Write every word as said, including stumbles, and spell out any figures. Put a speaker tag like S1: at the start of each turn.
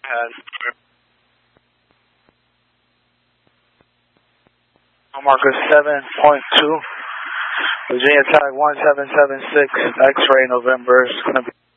S1: has Marcus seven point two, Virginia Tag one seven seven six, X-ray November. It's going to be